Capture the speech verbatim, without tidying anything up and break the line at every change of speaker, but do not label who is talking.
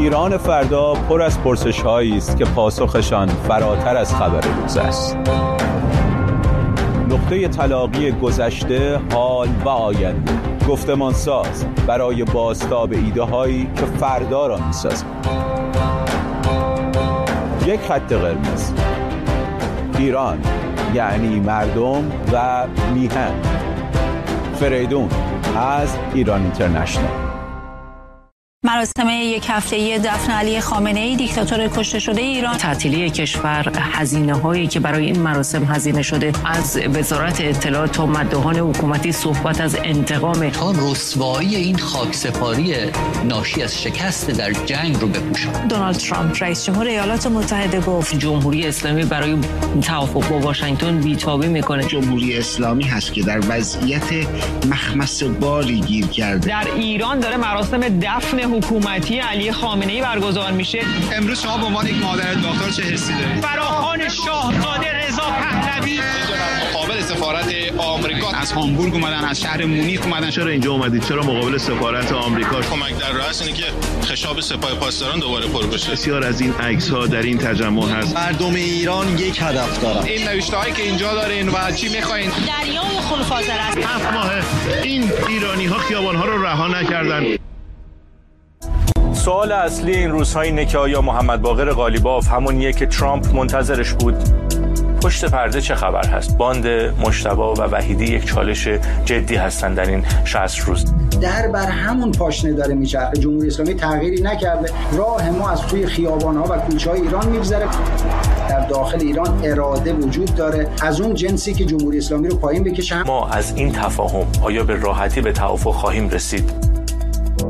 ایران فردا پر از پرسش‌هایی است که پاسخشان فراتر از خبر روز است. نقطه تلاقی گذشته، حال و آینده، گفتمان ساز برای بازتاب ایده هایی که فردا را می‌سازند. یک خط قرمز: ایران یعنی مردم و میهن. فریدون از ایران اینترنشنال.
مراسم یک هفته‌ای دفن علی خامنه‌ای دیکتاتور کشته شده ایران.
تعطیلی کشور، هزینه‌هایی که برای این مراسم هزینه شده، از وزارت اطلاعات تا مداحان حکومتی صحبت از انتقام،
تا رسوایی این خاکسپاری ناشی از شکست در جنگ رو بپوشاند.
دونالد ترامپ رئیس جمهور ایالات متحده گفت
جمهوری اسلامی برای توافق با واشنگتن بی‌تابی میکنه.
جمهوری اسلامی هست که در وضعیت مخمص بالی گیر کرده.
در ایران داره مراسم دفن حکومتی علی خامنه‌ای برگزار میشه.
امروز شما به عنوان یک مادر داغدار چه حسی دارید؟
فراخوان شاهزاده رضا پهلوی
مقابل سفارت آمریکا از هامبورگ اومدن، از شهر مونیخ اومدن.
چرا اینجا اومدید؟ چرا مقابل سفارت آمریکا؟
کمک در رأس اینه که خشاب سپاه پاسداران دوباره پر بشه.
بسیار از این عکس‌ها در این تجمع هست.
مردم ایران یک هدف دارن.
این نوشته‌هایی که اینجا دارین و چی می‌خواین؟
دریای خلفازر است.
هفت ماه این ایرانی‌ها خیابان‌ها رو رها نکردن.
سوال اصلی این روزها اینه که آیا محمد باقر قالیباف همونیه که ترامپ منتظرش بود؟ پشت پرده چه خبر هست؟ باند مجتبی و وحیدی یک چالش جدی هستن در این شصت روز.
در بر همون پاشنه داره میچرخه. جمهوری اسلامی تغییری نکرده. راه ما از توی خیابان‌ها و کوچه‌های ایران میگذره. در داخل ایران اراده وجود داره از اون جنسی که جمهوری اسلامی رو پایین بکشه.
ما از این تفاهم آیا به راحتی به توافق خواهیم رسید؟